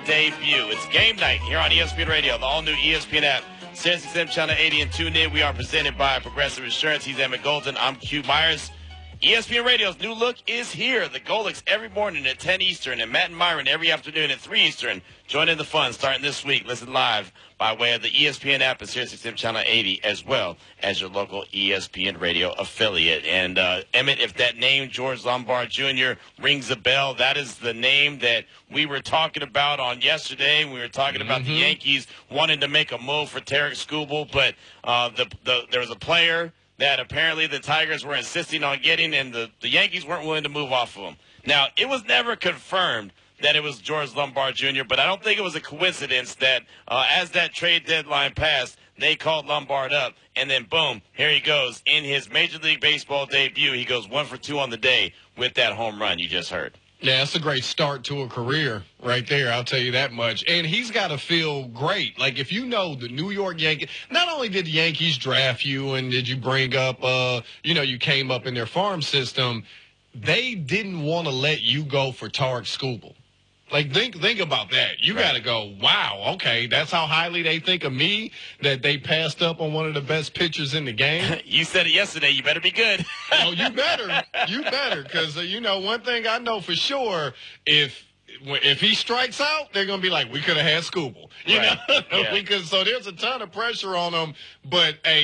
debut. It's game night here on ESPN Radio, the all-new ESPN app. SiriusXM Channel 80 and tune in. We are presented by Progressive Insurance. He's Emmett Golden. I'm Q Myers. ESPN Radio's new look is here. The Golics every morning at 10 Eastern and Matt and Myron every afternoon at 3 Eastern. Join in the fun starting this week. Listen live by way of the ESPN app and SiriusXM Channel 80 as well as your local ESPN Radio affiliate. And, Emmett, if that name, George Lombard Jr., rings a bell, that is the name that we were talking about on yesterday. We were talking about the Yankees wanting to make a move for Tarik Skubal, but there was a player that apparently the Tigers were insisting on getting, and the Yankees weren't willing to move off of him. Now, it was never confirmed that it was George Lombard Jr., but I don't think it was a coincidence that as that trade deadline passed, they called Lombard up, and then boom, here he goes. In his Major League Baseball debut, he goes 1 for 2 on the day with that home run you just heard. Yeah, that's a great start to a career right there, I'll tell you that much. And he's got to feel great. Like, if you know the New York Yankees, not only did the Yankees draft you and did you bring up, you came up in their farm system, they didn't want to let you go for Tarik Skubal. Like, think about that. You got to go, wow, okay, that's how highly they think of me, that they passed up on one of the best pitchers in the game. You said it yesterday. You better be good. Oh, you better. You better. Because, one thing I know for sure, if he strikes out, they're going to be like, we could have had Skubal. You know? Yeah. So there's a ton of pressure on them. But, hey,